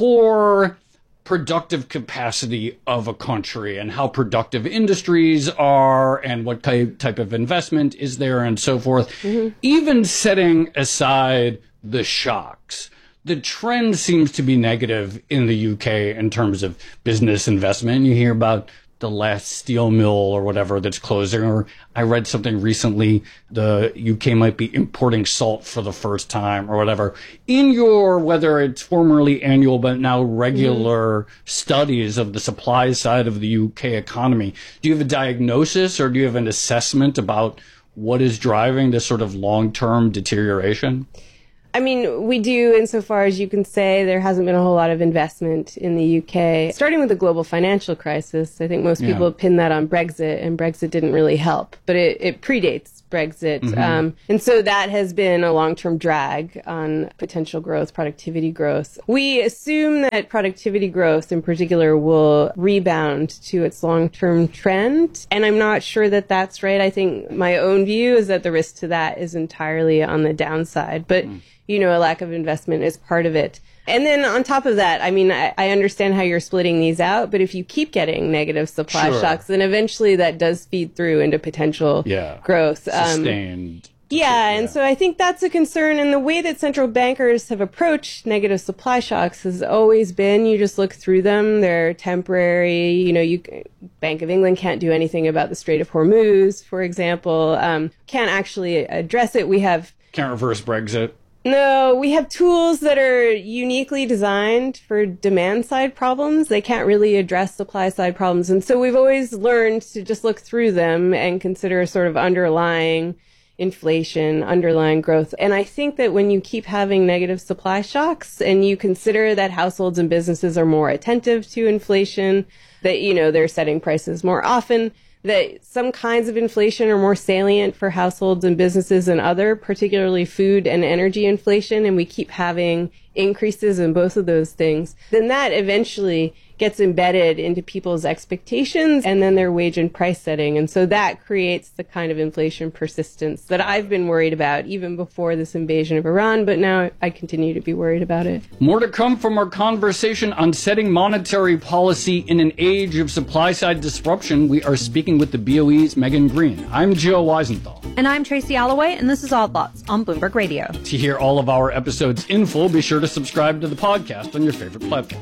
[SPEAKER 6] core productive capacity of a country and how productive industries are and what type of investment is there and so forth. Mm-hmm. Even setting aside the shocks, the trend seems to be negative in the UK in terms of business investment. You hear about the last steel mill or whatever that's closing, or I read something recently, the UK might be importing salt for the first time or whatever. In your, whether it's formerly annual but now regular studies of the supply side of the UK economy, do you have a diagnosis or do you have an assessment about what is driving this sort of long-term deterioration?
[SPEAKER 1] I mean, we do, insofar as you can say there hasn't been a whole lot of investment in the UK. Starting with the global financial crisis, I think most people pin that on Brexit, and Brexit didn't really help. But it predates Brexit. Mm-hmm. And so that has been a long-term drag on potential growth, productivity growth. We assume that productivity growth in particular will rebound to its long-term trend. And I'm not sure that that's right. I think my own view is that the risk to that is entirely on the downside. But a lack of investment is part of it. And then on top of that, I mean, I understand how you're splitting these out, but if you keep getting negative supply shocks, then eventually that does feed through into potential growth.
[SPEAKER 6] Sustained.
[SPEAKER 1] And so I think that's a concern. And the way that central bankers have approached negative supply shocks has always been, you just look through them. They're temporary. Bank of England can't do anything about the Strait of Hormuz, for example. Can't actually address it.
[SPEAKER 6] Can't reverse Brexit.
[SPEAKER 1] No, we have tools that are uniquely designed for demand-side problems. They can't really address supply-side problems. And so we've always learned to just look through them and consider sort of underlying inflation, underlying growth. And I think that when you keep having negative supply shocks and you consider that households and businesses are more attentive to inflation, that, they're setting prices more often, that some kinds of inflation are more salient for households and businesses than other, particularly food and energy inflation, and we keep having increases in both of those things, then that eventually gets embedded into people's expectations and then their wage and price setting. And so that creates the kind of inflation persistence that I've been worried about even before this invasion of Iran, but now I continue to be worried about it.
[SPEAKER 6] More to come from our conversation on setting monetary policy in an age of supply-side disruption. We are speaking with the BOE's Megan Green. I'm Joe Weisenthal.
[SPEAKER 5] And I'm Tracy Alloway, and this is Odd Lots on Bloomberg Radio.
[SPEAKER 6] To hear all of our episodes in full, be sure to subscribe to the podcast on your favorite platform.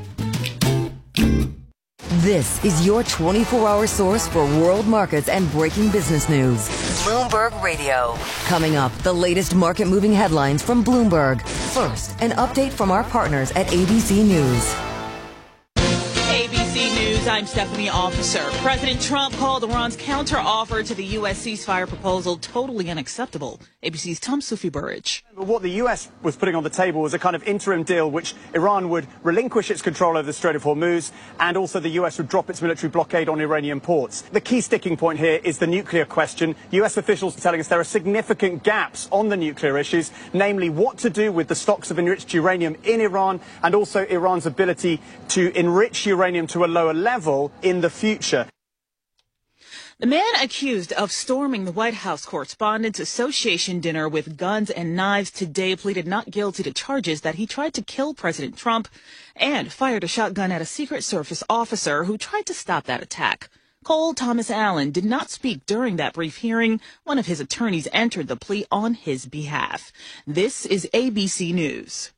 [SPEAKER 3] This is your 24-hour source for world markets and breaking business news. Bloomberg Radio. Coming up, the latest market-moving headlines from Bloomberg. First, an update from our partners at ABC News.
[SPEAKER 2] ABC News, I'm Stephanie Officer. President Trump called Iran's counteroffer to the U.S. ceasefire proposal totally unacceptable. ABC's Tom Sufi-Burridge.
[SPEAKER 7] What the U.S. was putting on the table was a kind of interim deal which Iran would relinquish its control over the Strait of Hormuz, and also the U.S. would drop its military blockade on Iranian ports. The key sticking point here is the nuclear question. U.S. officials are telling us there are significant gaps on the nuclear issues, namely what to do with the stocks of enriched uranium in Iran and also Iran's ability to enrich uranium to a lower level in the future.
[SPEAKER 2] The man accused of storming the White House Correspondents' Association dinner with guns and knives today pleaded not guilty to charges that he tried to kill President Trump and fired a shotgun at a Secret Service officer who tried to stop that attack. Cole Thomas Allen did not speak during that brief hearing. One of his attorneys entered the plea on his behalf. This is ABC News.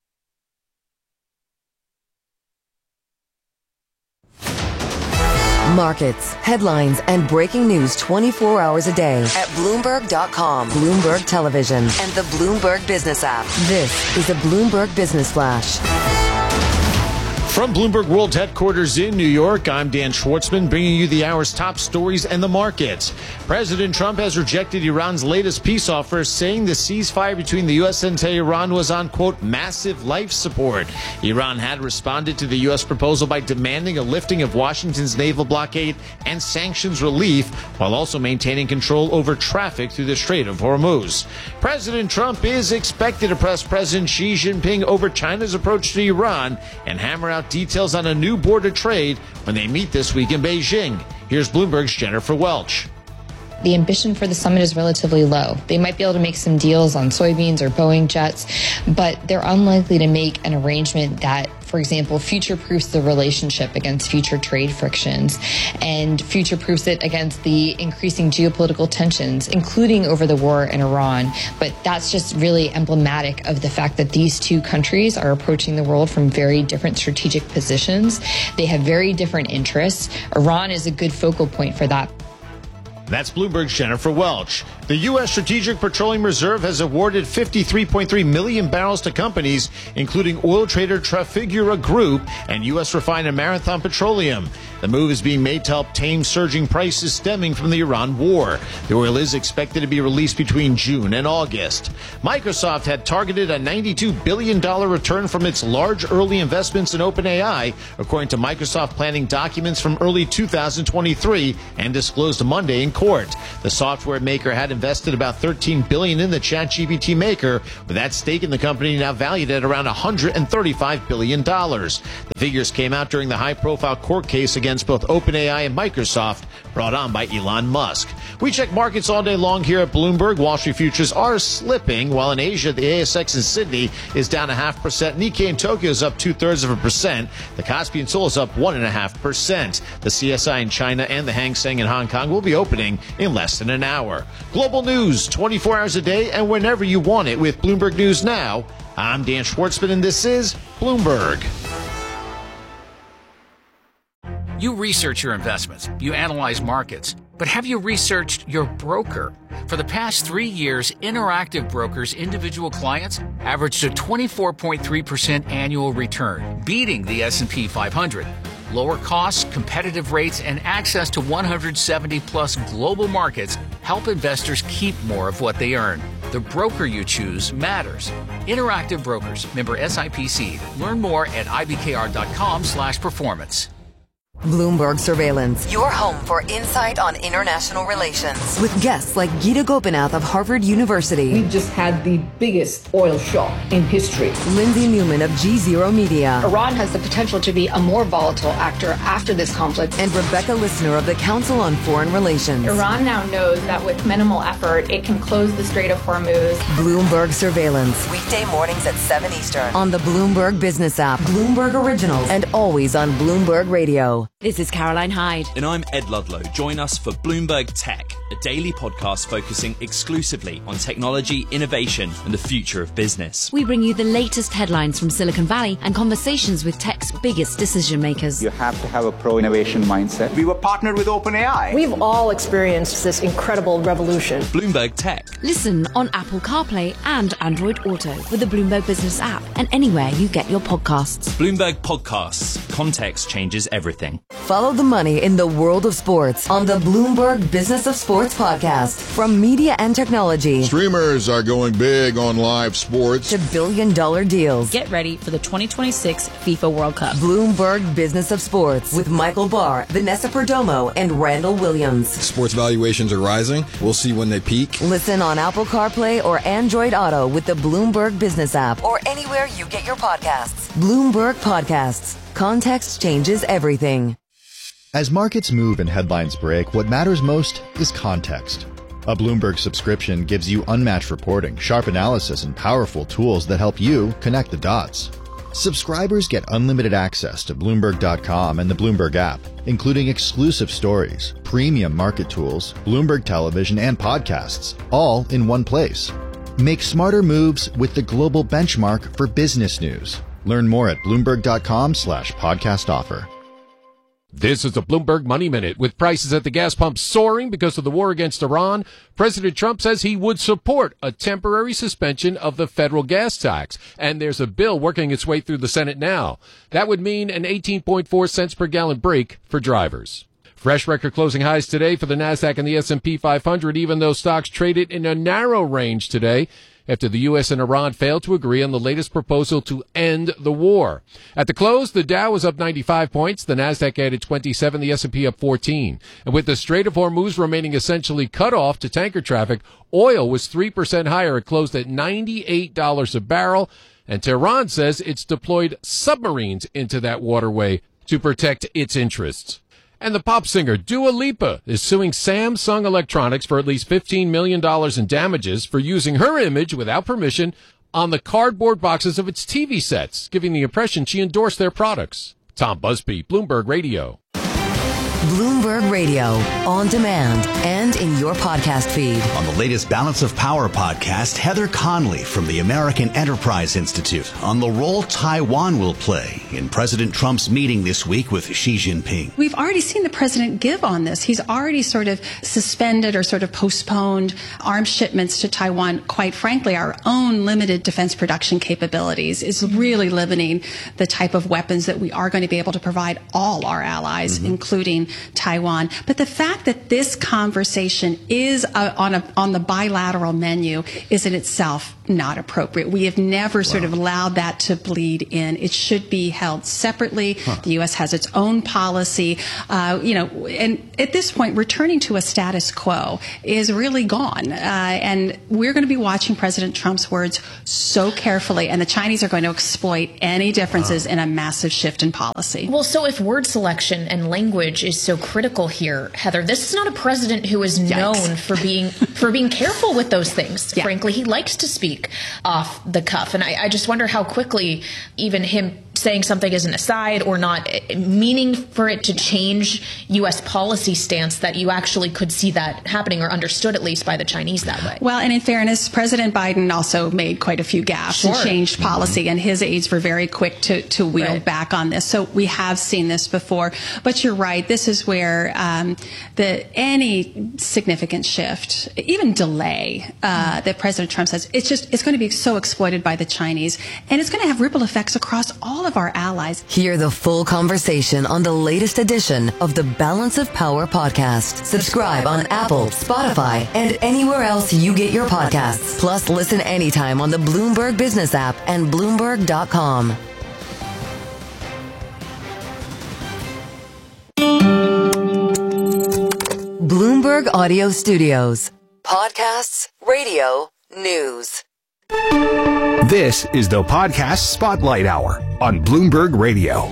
[SPEAKER 3] Markets, headlines, and breaking news 24 hours a day at Bloomberg.com, Bloomberg Television, and the Bloomberg Business app. This is a Bloomberg Business Flash.
[SPEAKER 8] From Bloomberg World Headquarters in New York, I'm Dan Schwartzman, bringing you the hour's top stories and the markets. President Trump has rejected Iran's latest peace offer, saying the ceasefire between the U.S. and Tehran was on, quote, massive life support. Iran had responded to the U.S. proposal by demanding a lifting of Washington's naval blockade and sanctions relief, while also maintaining control over traffic through the Strait of Hormuz. President Trump is expected to press President Xi Jinping over China's approach to Iran and hammer out out details on a new border trade when they meet this week in Beijing. Here's Bloomberg's Jennifer Welch.
[SPEAKER 10] The ambition for the summit is relatively low. They might be able to make some deals on soybeans or Boeing jets, but they're unlikely to make an arrangement that, for example, future-proofs the relationship against future trade frictions and future-proofs it against the increasing geopolitical tensions, including over the war in Iran. But that's just really emblematic of the fact that these two countries are approaching the world from very different strategic positions. They have very different interests. Iran is a good focal point for that.
[SPEAKER 8] That's Bloomberg's Jennifer Welch. The U.S. Strategic Petroleum Reserve has awarded 53.3 million barrels to companies, including oil trader Trafigura Group and U.S. refiner Marathon Petroleum. The move is being made to help tame surging prices stemming from the Iran war. The oil is expected to be released between June and August. Microsoft had targeted a $92 billion return from its large early investments in OpenAI, according to Microsoft planning documents from early 2023 and disclosed Monday in court. The software maker had invested about $13 billion in the ChatGPT maker, with that stake in the company now valued at around $135 billion. The figures came out during the high-profile court case against both OpenAI and Microsoft, brought on by Elon Musk. We check markets all day long here at Bloomberg. Wall Street futures are slipping, while in Asia, the ASX in Sydney is down 0.5%. Nikkei in Tokyo is up 0.2%. The Kospi in Seoul is up 1.5%. The CSI in China and the Hang Seng in Hong Kong will be opening in less than an hour. Global news 24 hours a day and whenever you want it with Bloomberg News Now. I'm Dan Schwartzman and this is Bloomberg.
[SPEAKER 11] You research your investments, you analyze markets, but have you researched your broker? For the past 3 years, Interactive Brokers' individual clients averaged a 24.3% annual return, beating the S&P 500. Lower costs, competitive rates, and access to 170-plus global markets help investors keep more of what they earn. The broker you choose matters. Interactive Brokers, member SIPC. Learn more at ibkr.com/performance.
[SPEAKER 3] Bloomberg Surveillance, your home for insight on international relations. With guests like Gita Gopinath of Harvard University.
[SPEAKER 12] We just had the biggest oil shock in history.
[SPEAKER 3] Lindsay Newman of G0 Media.
[SPEAKER 14] Iran has the potential to be a more volatile actor after this conflict.
[SPEAKER 3] And Rebecca Lissner of the Council on Foreign Relations.
[SPEAKER 24] Iran now knows that with minimal effort, it can close the Strait of Hormuz.
[SPEAKER 3] Bloomberg Surveillance, weekday mornings at 7 Eastern. On the Bloomberg Business app, Bloomberg Originals, and always on Bloomberg Radio.
[SPEAKER 25] This is Caroline Hyde.
[SPEAKER 26] And I'm Ed Ludlow. Join us for Bloomberg Tech, a daily podcast focusing exclusively on technology, innovation, and the future of business.
[SPEAKER 25] We bring you the latest headlines from Silicon Valley and conversations with tech's biggest decision makers.
[SPEAKER 27] You have to have a pro-innovation mindset.
[SPEAKER 28] We were partnered with OpenAI.
[SPEAKER 14] We've all experienced this incredible revolution.
[SPEAKER 26] Bloomberg Tech.
[SPEAKER 25] Listen on Apple CarPlay and Android Auto with the Bloomberg Business app and anywhere you get your podcasts.
[SPEAKER 26] Bloomberg Podcasts. Context changes everything.
[SPEAKER 3] Follow the money in the world of sports on the Bloomberg Business of Sports podcast. From media and technology.
[SPEAKER 29] Streamers are going big on live sports.
[SPEAKER 3] To billion-dollar deals.
[SPEAKER 9] Get ready for the 2026 FIFA World Cup.
[SPEAKER 3] Bloomberg Business of Sports with Michael Barr, Vanessa Perdomo, and Randall Williams.
[SPEAKER 29] Sports valuations are rising. We'll see when they peak.
[SPEAKER 3] Listen on Apple CarPlay or Android Auto with the Bloomberg Business app or anywhere you get your podcasts. Bloomberg Podcasts. Context changes everything.
[SPEAKER 30] As markets move and headlines break, what matters most is context. A Bloomberg subscription gives you unmatched reporting, sharp analysis, and powerful tools that help you connect the dots. Subscribers get unlimited access to Bloomberg.com and the Bloomberg app, including exclusive stories, premium market tools, Bloomberg television, and podcasts, all in one place. Make smarter moves with the global benchmark for business news. Learn more at Bloomberg.com/podcast offer.
[SPEAKER 21] This is the Bloomberg Money Minute. With prices at the gas pump soaring because of the war against Iran, President Trump says he would support a temporary suspension of the federal gas tax. And there's a bill working its way through the Senate now. That would mean an 18.4 cents per gallon break for drivers. Fresh record closing highs today for the NASDAQ and the S&P 500, even though stocks traded in a narrow range today after the U.S. and Iran failed to agree on the latest proposal to end the war. At the close, the Dow was up 95 points, the NASDAQ added 27, the S&P up 14. And with the Strait of Hormuz remaining essentially cut off to tanker traffic, oil was 3% higher. It closed at $98 a barrel. And Tehran says it's deployed submarines into that waterway to protect its interests. And the pop singer Dua Lipa is suing Samsung Electronics for at least $15 million in damages for using her image without permission on the cardboard boxes of its TV sets, giving the impression she endorsed their products. Tom Busby, Bloomberg Radio.
[SPEAKER 3] Bloomberg Radio, on demand and in your podcast feed.
[SPEAKER 13] On the latest Balance of Power podcast, Heather Conley from the American Enterprise Institute on the role Taiwan will play in President Trump's meeting this week with Xi Jinping.
[SPEAKER 15] We've already seen the president give on this. He's already sort of suspended or sort of postponed arms shipments to Taiwan. Quite frankly, our own limited defense production capabilities is really limiting the type of weapons that we are going to be able to provide all our allies, including Taiwan. But the fact that this conversation is on the bilateral menu is in itself not appropriate. We have never sort of allowed that to bleed in. It should be held separately. The U.S. has its own policy, and at this point, returning to a status quo is really gone. And we're going to be watching President Trump's words so carefully, and the Chinese are going to exploit any differences in a massive shift in policy.
[SPEAKER 16] Well, so if word selection and language is so critical here, Heather, this is not a president who is known for being careful with those things. Yeah. Frankly, he likes to speak off the cuff. And I just wonder how quickly even him saying something as an aside or not meaning for it to change U.S. policy stance, that you actually could see that happening, or understood at least by the Chinese that way.
[SPEAKER 15] Well, and in fairness, President Biden also made quite a few gaffes and changed policy, and his aides were very quick to wheel back on this. So we have seen this before. But you're right. This is where any significant shift, even delay that President Trump says, it's going to be so exploited by the Chinese, and it's going to have ripple effects across all of our allies.
[SPEAKER 3] Hear the full conversation on the latest edition of the Balance of Power podcast. Subscribe on Apple, Spotify, and anywhere else you get your podcasts. Plus, listen anytime on the Bloomberg Business app and Bloomberg.com. Bloomberg Audio Studios. Podcasts, radio, news.
[SPEAKER 4] This is the Podcast Spotlight Hour on Bloomberg Radio.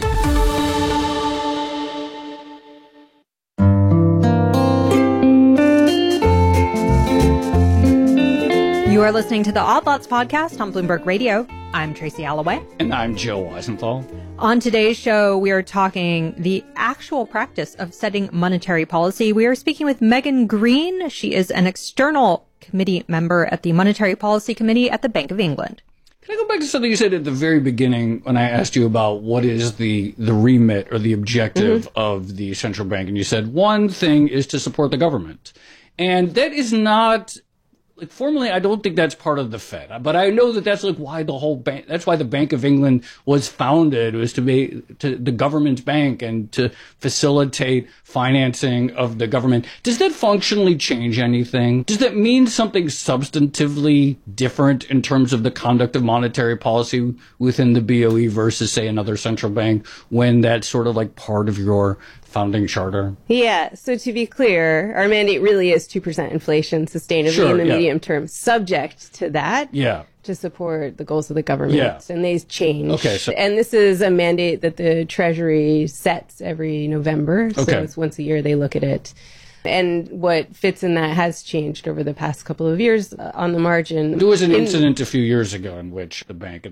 [SPEAKER 5] You are listening to the Odd Lots podcast on Bloomberg Radio. I'm Tracy Alloway.
[SPEAKER 6] And I'm Joe Weisenthal.
[SPEAKER 5] On today's show, we are talking the actual practice of setting monetary policy. We are speaking with Megan Green. She is an external committee member at the Monetary Policy Committee at the Bank of England.
[SPEAKER 6] Can I go back to something you said at the very beginning when I asked you about what is the remit or the objective of the central bank? And you said one thing is to support the government. And that is not... formally, I don't think that's part of the Fed, but I know that that's why the whole bank. That's why the Bank of England was founded, was to be the government's bank and to facilitate financing of the government. Does that functionally change anything? Does that mean something substantively different in terms of the conduct of monetary policy within the BOE versus, say, another central bank when that's sort of part of your founding charter?
[SPEAKER 1] Yeah. So to be clear, our mandate really is 2% inflation sustainably in the medium term, subject to that.
[SPEAKER 6] Yeah.
[SPEAKER 1] To support the goals of the government.
[SPEAKER 6] Yeah.
[SPEAKER 1] And they change.
[SPEAKER 6] Okay.
[SPEAKER 1] And this is a mandate that the Treasury sets every November.
[SPEAKER 6] Okay.
[SPEAKER 1] So it's once a year they look at it. And what fits in that has changed over the past couple of years on the margin.
[SPEAKER 6] There was an incident a few years ago in which the bank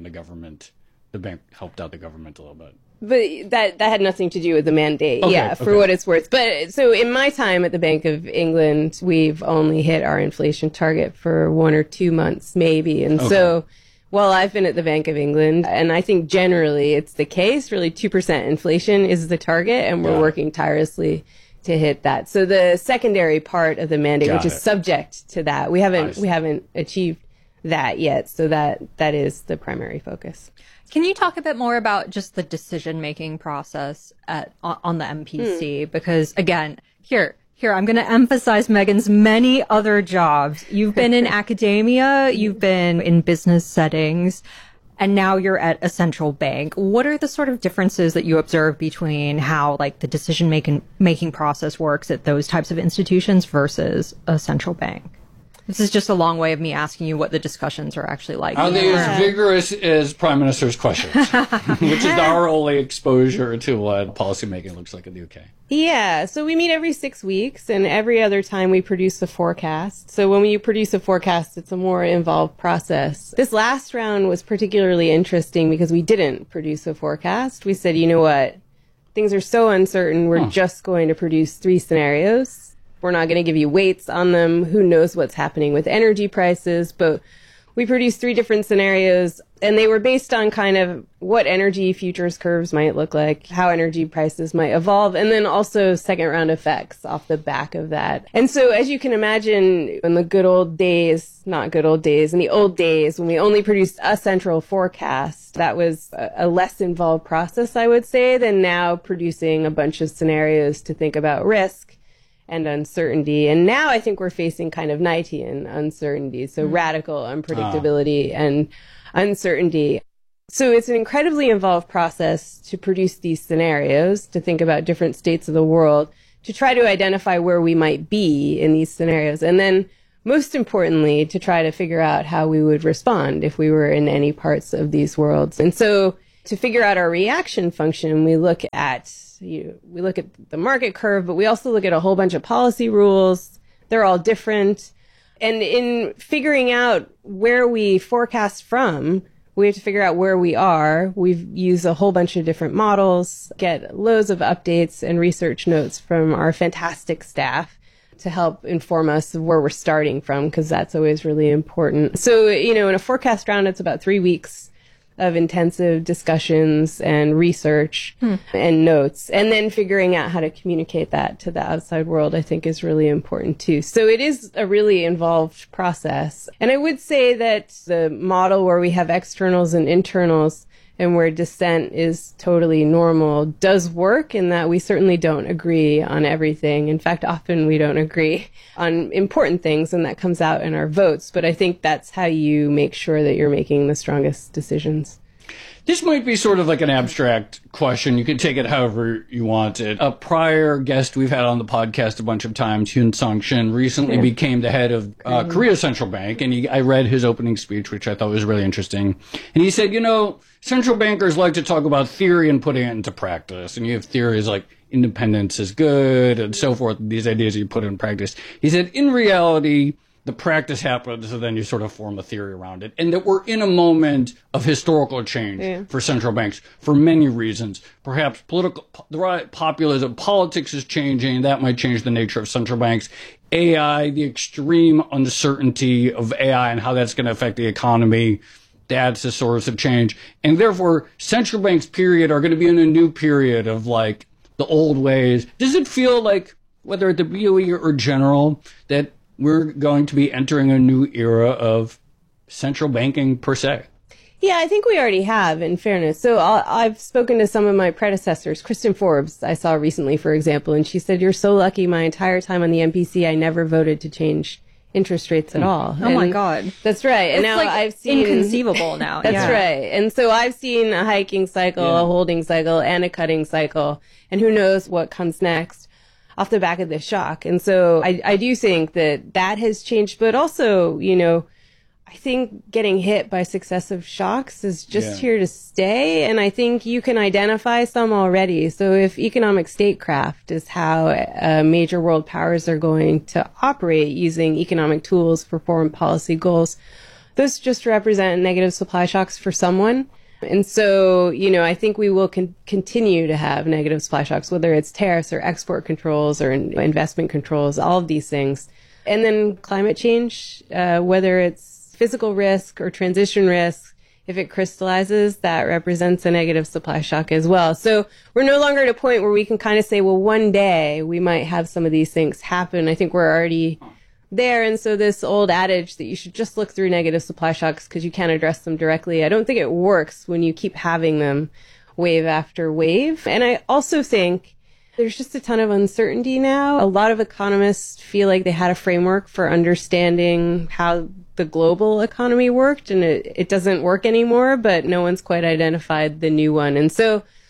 [SPEAKER 6] helped out the government a little bit.
[SPEAKER 1] But that had nothing to do with the mandate, for what it's worth. But so in my time at the Bank of England, we've only hit our inflation target for 1 or 2 months, maybe. And so while I've been at the Bank of England, and I think generally it's the case, really 2% inflation is the target, and we're working tirelessly to hit that. So the secondary part of the mandate, which is subject to that, we haven't achieved that yet. So that is the primary focus.
[SPEAKER 5] Can you talk a bit more about just the decision-making process on the MPC? Because, again, here, I'm going to emphasize Megan's many other jobs. You've been in academia, you've been in business settings, and now you're at a central bank. What are the sort of differences that you observe between how, the decision-making process works at those types of institutions versus a central bank? This is just a long way of me asking you what the discussions are actually like.
[SPEAKER 6] Are they as vigorous as Prime Minister's questions? Which is our only exposure to what policymaking looks like in the UK.
[SPEAKER 1] Yeah, so we meet every 6 weeks, and every other time we produce a forecast. So when we produce a forecast, it's a more involved process. This last round was particularly interesting because we didn't produce a forecast. We said, you know what, things are so uncertain, we're just going to produce 3 scenarios. We're not going to give you weights on them. Who knows what's happening with energy prices? But we produced 3 different scenarios, and they were based on kind of what energy futures curves might look like, how energy prices might evolve, and then also second round effects off the back of that. And so as you can imagine, in the good old days, not good old days, in the old days when we only produced a central forecast, that was a less involved process, I would say, than now producing a bunch of scenarios to think about risk and uncertainty. And now I think we're facing kind of Knightian uncertainty, so radical unpredictability and uncertainty. So it's an incredibly involved process to produce these scenarios, to think about different states of the world, to try to identify where we might be in these scenarios. And then most importantly, to try to figure out how we would respond if we were in any parts of these worlds. And so to figure out our reaction function, we look at the market curve, but we also look at a whole bunch of policy rules. They're all different. And in figuring out where we forecast from, we have to figure out where we are. We've used a whole bunch of different models, get loads of updates and research notes from our fantastic staff to help inform us of where we're starting from, because that's always really important. So, in a forecast round, it's about 3 weeks of intensive discussions and research and notes, and then figuring out how to communicate that to the outside world, I think, is really important too. So it is a really involved process. And I would say that the model where we have externals and internals and where dissent is totally normal does work, in that we certainly don't agree on everything. In fact, often we don't agree on important things, and that comes out in our votes. But I think that's how you make sure that you're making the strongest decisions.
[SPEAKER 6] This might be sort of like an abstract question. You can take it however you want it. A prior guest we've had on the podcast a bunch of times, Hyun Sung Shin, recently became the head of Korea Central Bank. And I read his opening speech, which I thought was really interesting. And he said, central bankers like to talk about theory and putting it into practice. And you have theories like independence is good and so forth, these ideas you put in practice. He said, in reality, the practice happens, and then you sort of form a theory around it. And that we're in a moment of historical change for central banks for many reasons. Perhaps populism, politics is changing. That might change the nature of central banks. AI, the extreme uncertainty of AI and how that's going to affect the economy, that's a source of change. And therefore, central banks, period, are going to be in a new period of like the old ways. Does it feel like, whether at the BOE or general, that we're going to be entering a new era of central banking per se?
[SPEAKER 1] Yeah, I think we already have, in fairness. So I've spoken to some of my predecessors. Kristen Forbes, I saw recently, for example, and she said, "You're so lucky. My entire time on the MPC, I never voted to change interest rates at all."
[SPEAKER 5] Oh, my God.
[SPEAKER 1] That's right. And
[SPEAKER 5] it's
[SPEAKER 1] now I've seen
[SPEAKER 5] inconceivable now.
[SPEAKER 1] That's right. And so I've seen a hiking cycle, a holding cycle, and a cutting cycle. And who knows what comes next off the back of this shock. And so I do think that has changed, but also, I think getting hit by successive shocks is just here to stay. And I think you can identify some already. So if economic statecraft is how major world powers are going to operate using economic tools for foreign policy goals, those just represent negative supply shocks for someone. And so, I think we will continue to have negative supply shocks, whether it's tariffs or export controls or investment controls, all of these things. And then climate change, whether it's physical risk or transition risk, if it crystallizes, that represents a negative supply shock as well. So we're no longer at a point where we can kind of say, well, one day we might have some of these things happen. I think we're already there. And so this old adage that you should just look through negative supply shocks because you can't address them directly, I don't think it works when you keep having them wave after wave. And I also think there's just a ton of uncertainty now. A lot of economists feel like they had a framework for understanding how the global economy worked, and it doesn't work anymore, but no one's quite identified the new one. And so,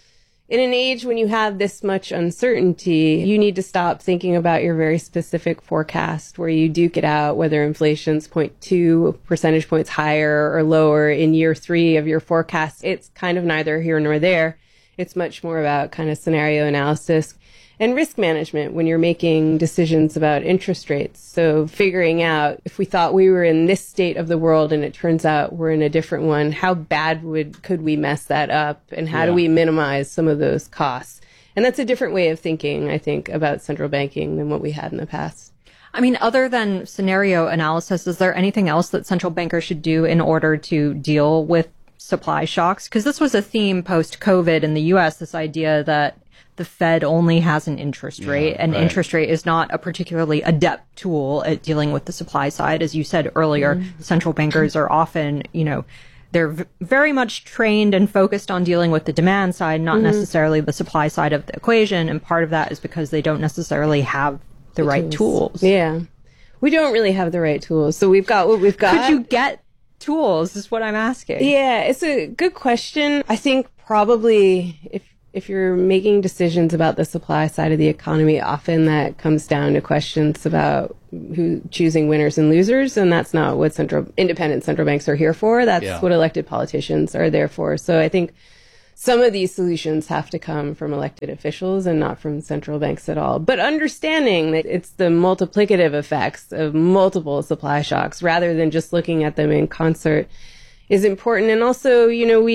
[SPEAKER 1] in an age when you have this much uncertainty, you need to stop thinking about your very specific forecast where you duke it out, whether inflation's 0.2 percentage points higher or lower in year 3 of your forecast. It's kind of neither here nor there. It's much more about kind of scenario analysis and risk management when you're making decisions about interest rates. So figuring out if we thought we were in this state of the world and it turns out we're in a different one, how bad could we mess that up? And how do we minimize some of those costs? And that's a different way of thinking, I think, about central banking than what we had in the past.
[SPEAKER 5] I mean, other than scenario analysis, is there anything else that central bankers should do in order to deal with supply shocks? Because this was a theme post-COVID in the U.S., this idea that the Fed only has an interest rate, and interest rate is not a particularly adept tool at dealing with the supply side. As you said earlier, central bankers are often, they're very much trained and focused on dealing with the demand side, not necessarily the supply side of the equation. And part of that is because they don't necessarily have the right tools.
[SPEAKER 1] Yeah. We don't really have the right tools. So we've got what we've got.
[SPEAKER 5] Could you get tools is what I'm asking.
[SPEAKER 1] Yeah, it's a good question. I think probably if you're making decisions about the supply side of the economy, often that comes down to questions about who choosing winners and losers, and that's not what independent central banks are here for. That's what elected politicians are there for. So I think some of these solutions have to come from elected officials and not from central banks at all. But understanding that it's the multiplicative effects of multiple supply shocks rather than just looking at them in concert is important. And also,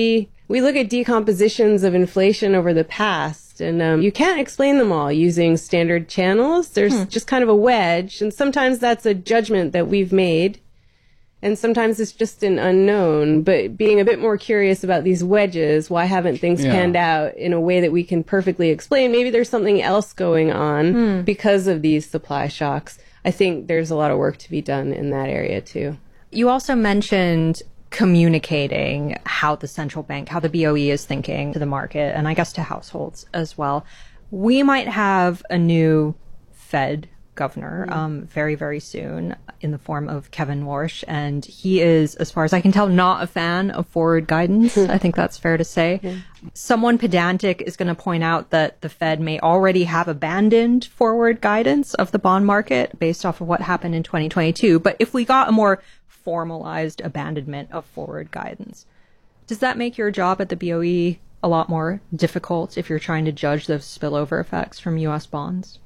[SPEAKER 1] we look at decompositions of inflation over the past, and you can't explain them all using standard channels. There's just kind of a wedge, and sometimes that's a judgment that we've made, and sometimes it's just an unknown. But being a bit more curious about these wedges, why haven't things panned out in a way that we can perfectly explain? Maybe there's something else going on because of these supply shocks. I think there's a lot of work to be done in that area, too.
[SPEAKER 5] You also mentioned communicating how the central bank, how the BOE is thinking to the market, and I guess to households as well. We might have a new Fed governor very, very soon in the form of Kevin Warsh, and he is, as far as I can tell, not a fan of forward guidance. I think that's fair to say. Someone pedantic is going to point out that the Fed may already have abandoned forward guidance of the bond market based off of what happened in 2022. But if we got a more formalized abandonment of forward guidance, does that make your job at the BOE a lot more difficult if you're trying to judge those spillover effects from U.S. bonds?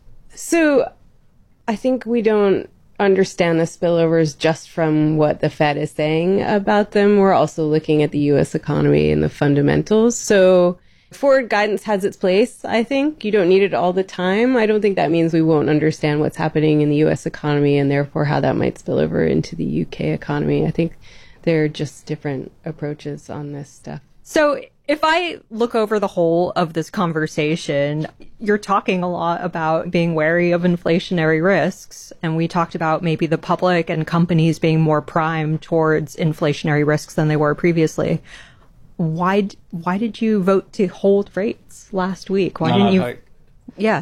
[SPEAKER 1] So I think we don't understand the spillovers just from what the Fed is saying about them. We're also looking at the U.S. economy and the fundamentals. So forward guidance has its place, I think. You don't need it all the time. I don't think that means we won't understand what's happening in the U.S. economy and therefore how that might spill over into the U.K. economy. I think there are just different approaches on this stuff.
[SPEAKER 5] So if I look over the whole of this conversation, you're talking a lot about being wary of inflationary risks. And we talked about maybe the public and companies being more primed towards inflationary risks than they were previously. Why did you vote to hold rates last week? Why didn't you? Yeah.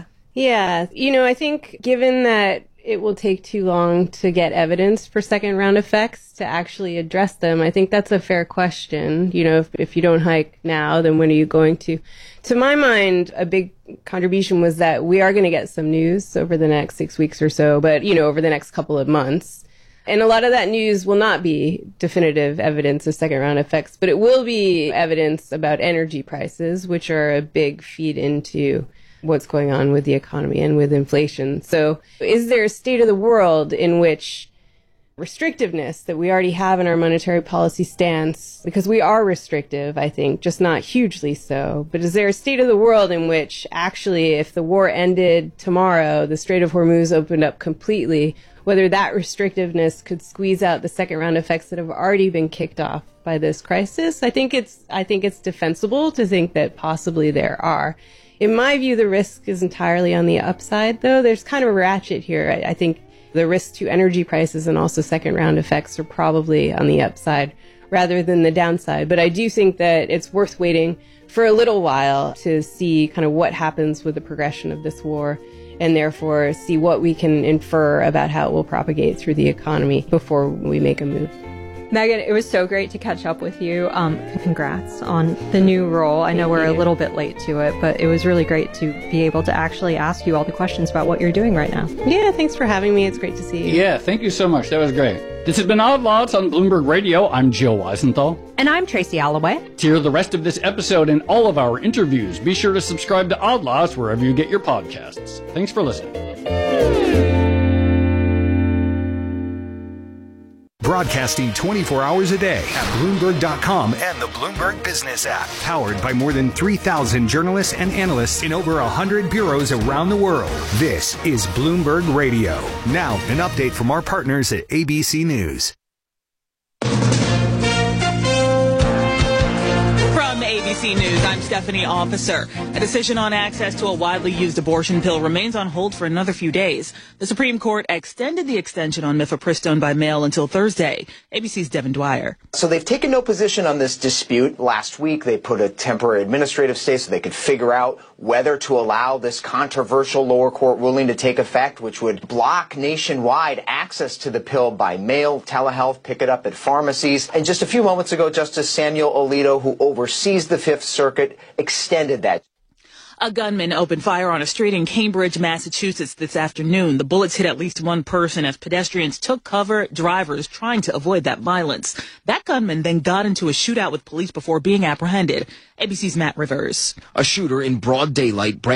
[SPEAKER 1] I think given that it will take too long to get evidence for second round effects to actually address them, I think that's a fair question. If you don't hike now, then when are you going to? To my mind, a big contribution was that we are going to get some news over the next 6 weeks or so, but, over the next couple of months. And a lot of that news will not be definitive evidence of second round effects, but it will be evidence about energy prices, which are a big feed into what's going on with the economy and with inflation. So is there a state of the world in which restrictiveness that we already have in our monetary policy stance, because we are restrictive, I think, just not hugely so, but is there a state of the world in which actually if the war ended tomorrow, the Strait of Hormuz opened up completely, whether that restrictiveness could squeeze out the second round effects that have already been kicked off by this crisis? I think it's defensible to think that possibly there are. In my view, the risk is entirely on the upside, though. There's kind of a ratchet here. I think the risk to energy prices and also second round effects are probably on the upside rather than the downside. But I do think that it's worth waiting for a little while to see kind of what happens with the progression of this war and therefore see what we can infer about how it will propagate through the economy before we make a move.
[SPEAKER 5] Megan, it was so great to catch up with you. Congrats on the new role. I know we're a little bit late to it, but it was really great to be able to actually ask you all the questions about what you're doing right now.
[SPEAKER 1] Yeah, thanks for having me. It's great to see you.
[SPEAKER 6] Yeah, thank you so much. That was great. This has been Odd Lots on Bloomberg Radio. I'm Joe Weisenthal.
[SPEAKER 5] And I'm Tracy Alloway.
[SPEAKER 6] To hear the rest of this episode and all of our interviews, be sure to subscribe to Odd Lots wherever you get your podcasts. Thanks for listening.
[SPEAKER 4] Broadcasting 24 hours a day at Bloomberg.com and the Bloomberg Business app. Powered by more than 3,000 journalists and analysts in over 100 bureaus around the world. This is Bloomberg Radio. Now, an update from our partners at ABC News.
[SPEAKER 2] From ABC News, I'm Stephanie Officer. A decision on access to a widely used abortion pill remains on hold for another few days. The Supreme Court extended the extension on mifepristone by mail until Thursday. ABC's Devin Dwyer.
[SPEAKER 7] So they've taken no position on this dispute. Last week, they put a temporary administrative stay so they could figure out whether to allow this controversial lower court ruling to take effect, which would block nationwide access to the pill by mail, telehealth, pick it up at pharmacies. And just a few moments ago, Justice Samuel Alito, who oversees the Fifth Circuit, extended that.
[SPEAKER 2] A gunman opened fire on a street in Cambridge, Massachusetts this afternoon. The bullets hit at least one person as pedestrians took cover, drivers trying to avoid that violence. That gunman then got into a shootout with police before being apprehended. ABC's Matt Rivers.
[SPEAKER 10] A shooter in broad daylight